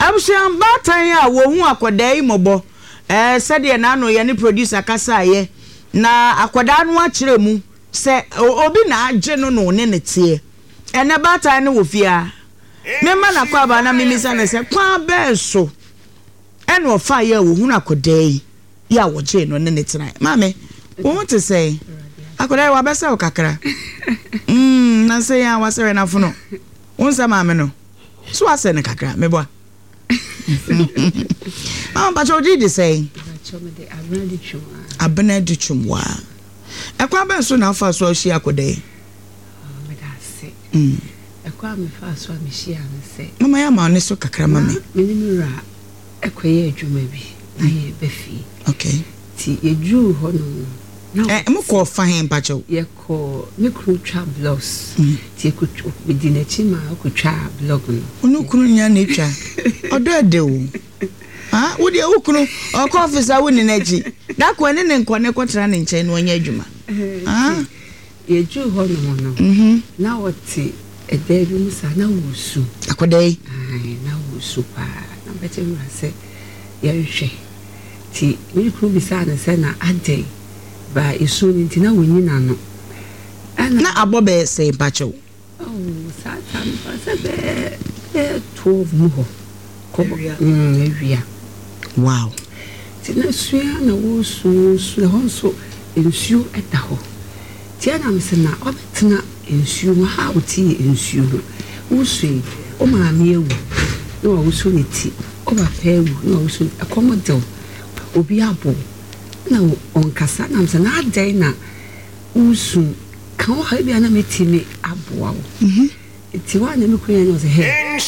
Abushan batan ya wo hu akoda yi mobo said ye na no ye ne producer kasa ye na akoda no akire mu se obi na age no no ne ne tie ene batan ne wo fia me ma na kwa ba na mimisa ne se kwa be so ene ofa ye wo hu akoda yi ya wo je no ne ne tena mame wo want to say akoda wa besa o kakra na say ya wa sere na funo unsa mame no so ase ne kakra me boa but what did you say? Abena di chumwa. Ekwa ben so na fa so hia akode. Me da se. Ekwa me fa so me hia me se. Mama ya ma ne so kakra mama. Me ni mira ekwaye adwuma bi na ye befi. Okay. Ti eju ho no. Mo ko fa hen pa cho. Ye ko me kru twa blogs. Ti ku me di na chi ma ku twa blog no. Onu kru nya na twa. Odo ade o. Ah, wo de ukunu o ko officer wo ni na ji. Da ko ne nkone kotra ne nchen no nya adwuma. Ah, ye ju ho no. Na woti ede bi musa na wusu. Akodai. Ai, na wusu pa. Na bete mu ase ye hwe. Ti me kru bi sa na se na ade ba isu ni ntina wonyi na no. Na abobe se pacho. Oh, satan pa se be 12 mu ho. Area. Wow. Tina suya na wo su na honso ensuo eta ho. Tia na mse na obetina ensuo ha oti ensuo no. Wo su o ma me ewu. No wo su ni ti. O ba pa ewu no wo su akomodo. Obi abo. Na on kasa na mse na adai na wo su kan o ha bia na metimi aboa wo. Ti wa na me kunya no se he.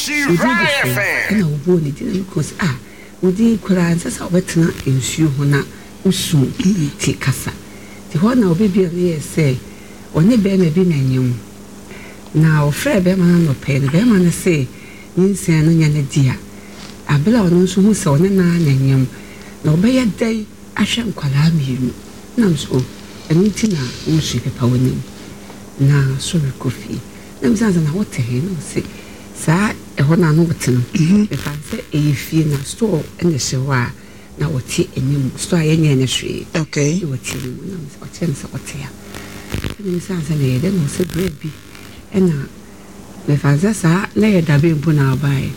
Na wo ni di na ko se wo di kura ansa sa obetina ensuo ho na usu ti kasa. Ti ho na obi bia ye se one be me bi na nyem. Na o frɛ be ma no pe be ma na se nsen no nya na dia. Abela ono nso hu se one na nyem. Na obeye dai ahwe nkwala miru. Na so eni ti na usu pepa woni. Na so re kofi. Na mzanza na wote he no se sa eho na no wote no e fa se efie na store ene hyewa na wote enim store yenye ne hwe okay wote no na wote nse wote ya ni mzanza na yede no se brebi ena me fa sa na yeda be mbu na abai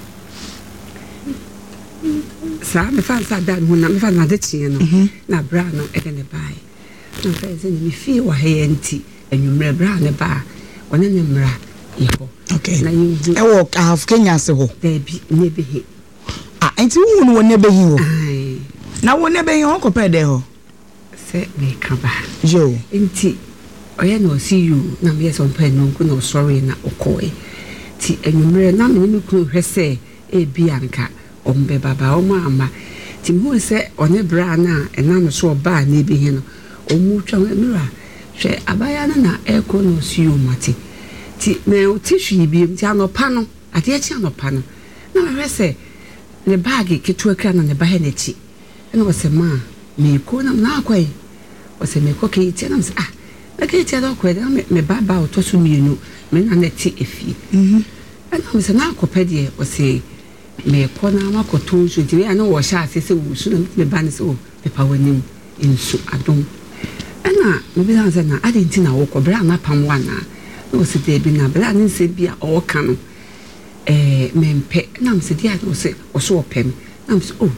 sa me fa sa da no na me fa na de tie no na bra no e ne bai na fa se ni fie wa he enti enwumre bra ne ba one ne mra iho okay na you wo half Kenya se ho there be nebe he enti wo no nebe hi ho ai na wo nebe hi ho ko pe de ho se me kaba jo enti oya no see you na me so pe no ku no sorry na okoi ti enwumre na me ni ku hwese e bi anka ombe baba o mama ti mu se one bra na ena no so ba na ebi hi no omu twa mira hwe abaya na eko no see you mate ti me otishu bi ti anopa no ade achi anopa no na me hwese ne bag ketu akra na ne ba he na chi na wo se ma me ko na na akwai wo se me ko ke ti na me na ke ti da akwai na me baba o to so mienu me na na ti efi na me se na akopɛ de wo se me ko na ma ko to so ti ya na wo sha ase se wo su na me ba ne se o pepa wanim insu adom na me bi na se na ade nti na wo ko bra na pam wa na no se de bi na bla ne se bia o ka no mempe na me se dia no se o so opem na me se o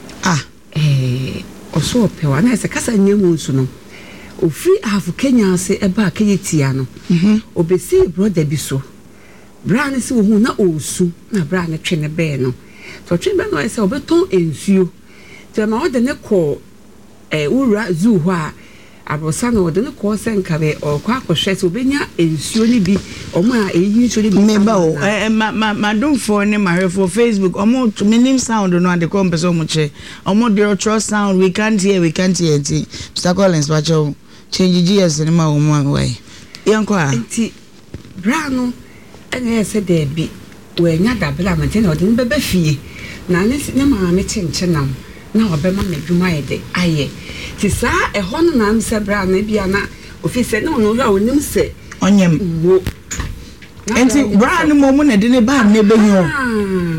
o so ope wa na se kasa nyemu nsu no o free half Kenya se e ba Kenya tia no obesi brother bi so bra ne se wo hu na o su na bra ne twe ne be no to twe be no se obeton ensuo te ma o de ne ko ura zoo ho a abosa no de ne ko se nka be o kwa akohwe se obenya ensuo ni bi o ma eyi nsuo ni bi memba o ma don for ne ma for Facebook o mo minim sound no ade ko mpeso mo che o mo de trust sound we can't hear ti Mr. Collins wacho change GS ni ma o mo wai yanko a nti bra no ene se de bi we nya dabla ma te na o de be fie na ne ma me chenam na obema na dwuma ye de aye ti sa eho no na mse bra na bia na ofise na no ya onim se onyem wo enti bra no mo na de ne ba na be hi o